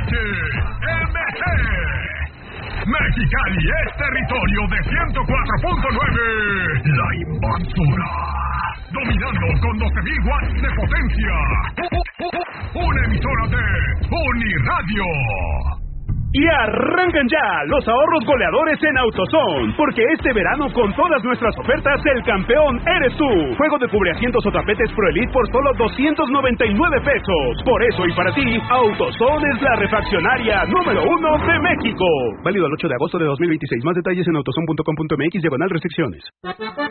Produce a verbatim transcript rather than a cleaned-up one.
H M G. Mexicali es territorio de ciento cuatro punto nueve. La Invasora. Dominando con doce mil watts de potencia. Una emisora de Uniradio. Y arrancan ya los ahorros goleadores en AutoZone, porque este verano con todas nuestras ofertas el campeón eres tú. Juego de cubreasientos o tapetes Pro Elite por solo doscientos noventa y nueve pesos. Por eso y para ti, AutoZone es la refaccionaria número uno de México. Válido el ocho de agosto de dos mil veintiséis. Más detalles en autozone punto com punto m x diagonal restricciones.